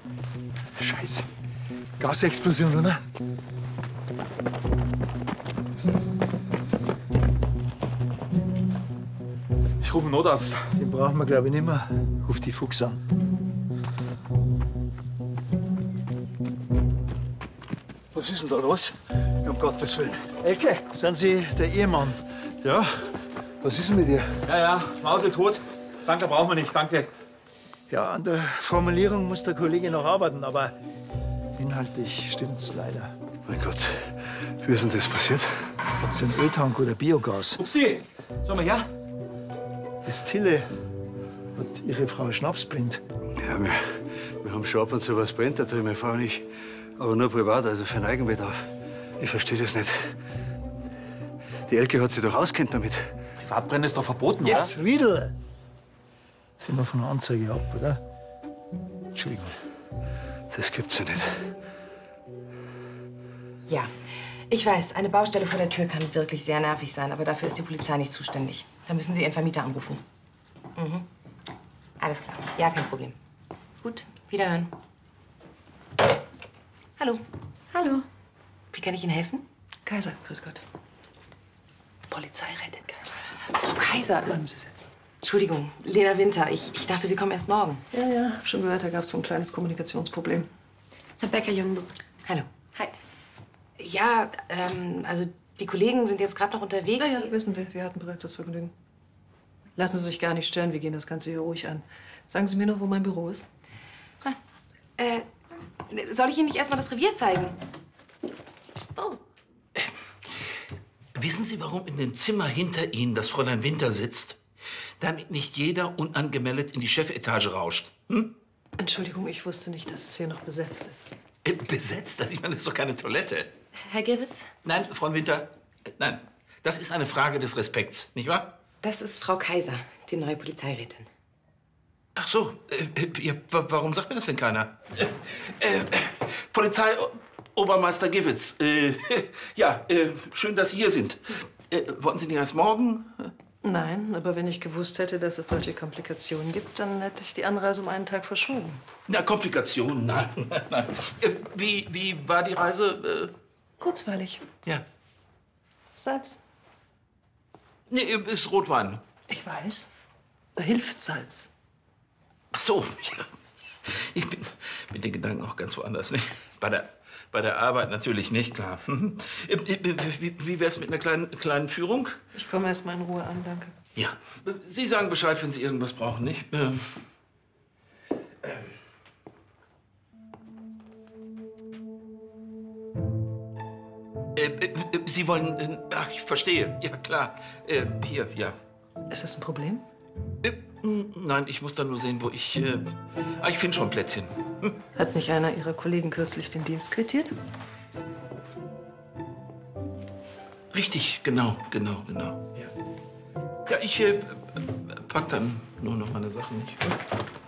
Scheiße. Gasexplosion, oder? Ich rufe einen Notarzt. Den brauchen wir, glaube ich, nicht mehr. Ruf die Fuchs an. Was ist denn da los? Um Gottes Willen. Elke, sind Sie der Ehemann? Ja? Was ist denn mit dir? Ja, Mause tot. Sanker brauchen wir nicht, danke. Ja, an der Formulierung muss der Kollege noch arbeiten, aber inhaltlich stimmt's leider. Mein Gott, wie ist denn das passiert? Hat sie einen Öltank oder Biogas? Upsi, schau mal her. Das Tille hat ihre Frau schnapsblind. Ja, wir haben schon ab und zu was brennt, da drin, meine Frau und ich. Aber nur privat, also für den Eigenbedarf. Ich verstehe das nicht. Die Elke hat sich doch auskennt damit. Privatbrennen ist doch verboten, Jetzt, Riedel! Sind wir von der Anzeige ab, oder? Entschuldigung. Das gibt's ja nicht. Ja, ich weiß, eine Baustelle vor der Tür kann wirklich sehr nervig sein, aber dafür ist die Polizei nicht zuständig. Da müssen Sie Ihren Vermieter anrufen. Mhm. Alles klar. Ja, kein Problem. Gut, wiederhören. Hallo. Hallo. Wie kann ich Ihnen helfen? Kaiser, grüß Gott. Polizeirätin Kaiser. Frau Kaiser. Bleiben Sie sitzen. Entschuldigung, Lena Winter. Ich dachte, Sie kommen erst morgen. Ja, hab schon gehört, da gab es so ein kleines Kommunikationsproblem. Rebecca Jungbrot. Hallo. Hi. Ja, also die Kollegen sind jetzt gerade noch unterwegs. Ja, wissen wir. Wir hatten bereits das Vergnügen. Lassen Sie sich gar nicht stören. Wir gehen das Ganze hier ruhig an. Sagen Sie mir nur, wo mein Büro ist. Soll ich Ihnen nicht erst mal das Revier zeigen? Oh. Wissen Sie, warum in dem Zimmer hinter Ihnen das Fräulein Winter sitzt? Damit nicht jeder unangemeldet in die Chefetage rauscht. Hm? Entschuldigung, ich wusste nicht, dass es hier noch besetzt ist. Besetzt? Ich meine, das ist doch keine Toilette. Herr Gewitz? Nein, Frau Winter, nein. Das ist eine Frage des Respekts, nicht wahr? Das ist Frau Kaiser, die neue Polizeirätin. Ach so, ja, warum sagt mir das denn keiner? Polizeiobermeister Gewitz, ja, schön, dass Sie hier sind. Wollten Sie nicht erst morgen? Nein, aber wenn ich gewusst hätte, dass es solche Komplikationen gibt, dann hätte ich die Anreise um einen Tag verschoben. Na, Komplikationen, nein, nein. Wie war die Reise? Kurzweilig. Ja. Salz. Nee, ist Rotwein. Ich weiß. Da hilft Salz. Ach so, ja. Ich bin mit den Gedanken auch ganz woanders. Nicht? Bei der Arbeit natürlich nicht, klar. Wie wär's mit einer kleinen Führung? Ich komme erst mal in Ruhe an, danke. Ja. Sie sagen Bescheid, wenn Sie irgendwas brauchen, nicht? Sie wollen... ach, ich verstehe. Ja, klar. Hier, ja. Ist das ein Problem? Nein, ich muss da nur sehen, wo ich... ich finde schon ein Plätzchen. Hat nicht einer Ihrer Kollegen kürzlich den Dienst quittiert? Richtig, genau. Ja, ja ich pack dann nur noch meine Sachen. Nicht?